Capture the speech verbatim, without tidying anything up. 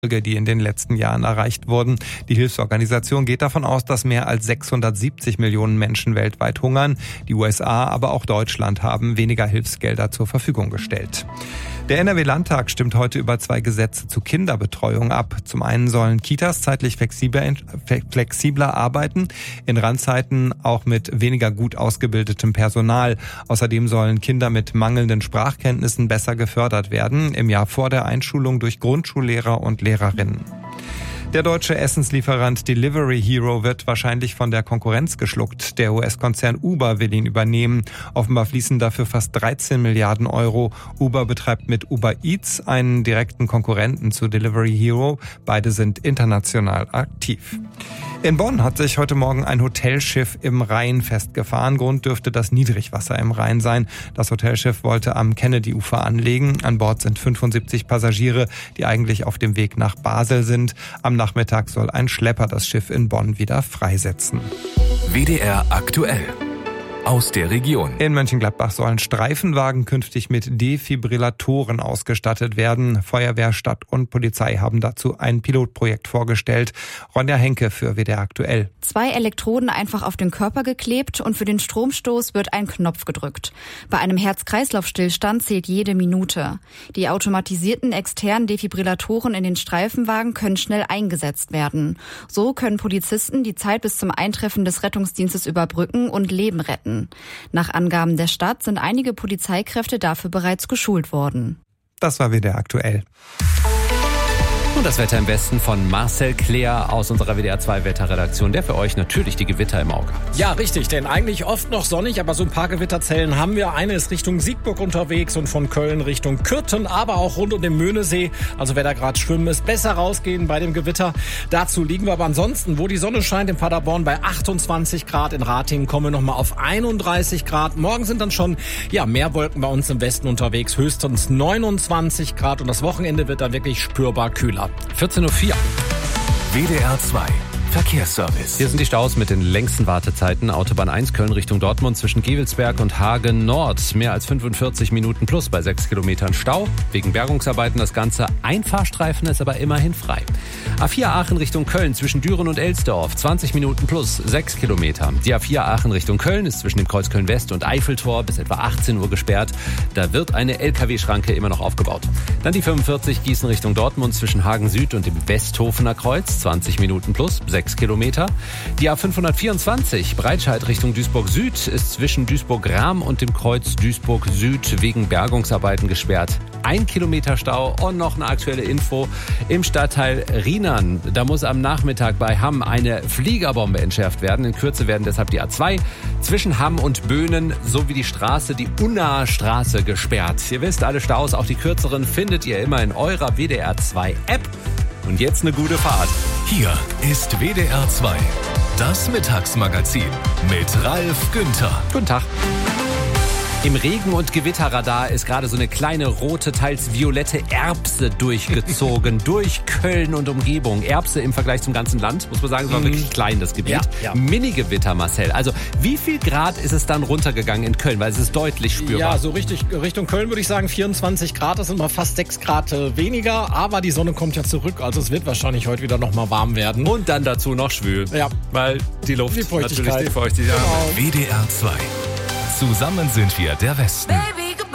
die in den letzten Jahren erreicht wurden. Die Hilfsorganisation geht davon aus, dass mehr als sechshundertsiebzig Millionen Menschen weltweit hungern. Die U S A, aber auch Deutschland haben weniger Hilfsgelder zur Verfügung gestellt. Der N R W-Landtag stimmt heute über zwei Gesetze zur Kinderbetreuung ab. Zum einen sollen Kitas zeitlich flexibler, flexibler arbeiten, in Randzeiten auch mit weniger gut ausgebildetem Personal. Außerdem sollen Kinder mit mangelnden Sprachkenntnissen besser gefördert werden, im Jahr vor der Einschulung durch Grundschullehrer und Lehrerinnen. Der deutsche Essenslieferant Delivery Hero wird wahrscheinlich von der Konkurrenz geschluckt. Der U S-Konzern Uber will ihn übernehmen. Offenbar fließen dafür fast dreizehn Milliarden Euro. Uber betreibt mit Uber Eats einen direkten Konkurrenten zu Delivery Hero. Beide sind international aktiv. In Bonn hat sich heute Morgen ein Hotelschiff im Rhein festgefahren. Grund dürfte das Niedrigwasser im Rhein sein. Das Hotelschiff wollte am Kennedy-Ufer anlegen. An Bord sind fünfundsiebzig Passagiere, die eigentlich auf dem Weg nach Basel sind. Am Nachmittag soll ein Schlepper das Schiff in Bonn wieder freisetzen. W D R aktuell. Aus der Region. In Mönchengladbach sollen Streifenwagen künftig mit Defibrillatoren ausgestattet werden. Feuerwehr, Stadt und Polizei haben dazu ein Pilotprojekt vorgestellt. Ronja Henke für W D R aktuell. Zwei Elektroden einfach auf den Körper geklebt und für den Stromstoß wird ein Knopf gedrückt. Bei einem Herz-Kreislauf-Stillstand zählt jede Minute. Die automatisierten externen Defibrillatoren in den Streifenwagen können schnell eingesetzt werden. So können Polizisten die Zeit bis zum Eintreffen des Rettungsdienstes überbrücken und Leben retten. Nach Angaben der Stadt sind einige Polizeikräfte dafür bereits geschult worden. Das war W D R aktuell. Und das Wetter im Westen von Marcel Claire aus unserer W D R zwei Wetterredaktion, der für euch natürlich die Gewitter im Auge hat. Ja, richtig, denn eigentlich oft noch sonnig, aber so ein paar Gewitterzellen haben wir. Eine ist Richtung Siegburg unterwegs und von Köln Richtung Kürten, aber auch rund um den Möhnesee. Also wer da gerade schwimmen ist, besser rausgehen bei dem Gewitter. Dazu liegen wir aber ansonsten, wo die Sonne scheint, in Paderborn bei achtundzwanzig Grad, in Ratingen kommen wir nochmal auf einunddreißig Grad. Morgen sind dann schon ja mehr Wolken bei uns im Westen unterwegs, höchstens neunundzwanzig Grad und das Wochenende wird dann wirklich spürbar kühler. vierzehn Uhr vier. W D R zwei Verkehrsservice. Hier sind die Staus mit den längsten Wartezeiten. Autobahn eins Köln Richtung Dortmund zwischen Gevelsberg und Hagen Nord. Mehr als fünfundvierzig Minuten plus bei sechs Kilometern Stau. Wegen Bergungsarbeiten das Ganze. Ein Fahrstreifen ist aber immerhin frei. A vier Aachen Richtung Köln zwischen Düren und Elsdorf. zwanzig Minuten plus sechs Kilometer. Die A vier Aachen Richtung Köln ist zwischen dem Kreuz Köln West und Eiffeltor bis etwa achtzehn Uhr gesperrt. Da wird eine L K W-Schranke immer noch aufgebaut. Dann die fünfundvierzig Gießen Richtung Dortmund zwischen Hagen Süd und dem Westhofener Kreuz. zwanzig Minuten plus sechs Kilometer. Die A fünfhundertvierundzwanzig Breitscheid Richtung Duisburg Süd ist zwischen Duisburg-Rahm und dem Kreuz Duisburg Süd wegen Bergungsarbeiten gesperrt. Ein Kilometer Stau und noch eine aktuelle Info im Stadtteil Rienan. Da muss am Nachmittag bei Hamm eine Fliegerbombe entschärft werden. In Kürze werden deshalb die A zwei zwischen Hamm und Böhnen sowie die Straße, die Unnaher Straße, gesperrt. Ihr wisst, alle Staus, auch die kürzeren, findet ihr immer in eurer W D R zwei App. Und jetzt eine gute Fahrt. Hier ist W D R zwei, das Mittagsmagazin mit Ralf Günther. Guten Tag. Im Regen- und Gewitterradar ist gerade so eine kleine rote, teils violette Erbse durchgezogen. durch Köln und Umgebung. Erbse im Vergleich zum ganzen Land, muss man sagen, es war wirklich klein, das Gebiet. Ja, ja. Mini-Gewitter, Marcel. Also wie viel Grad ist es dann runtergegangen in Köln? Weil es ist deutlich spürbar. Ja, so richtig Richtung Köln würde ich sagen vierundzwanzig Grad. Das sind mal fast sechs Grad weniger. Aber die Sonne kommt ja zurück. Also es wird wahrscheinlich heute wieder noch mal warm werden. Und dann dazu noch schwül. Ja. Weil die Luft, die Feuchtigkeit. natürlich die Feuchtigkeit. Genau. W D R zwei. Zusammen sind wir der Westen. Baby.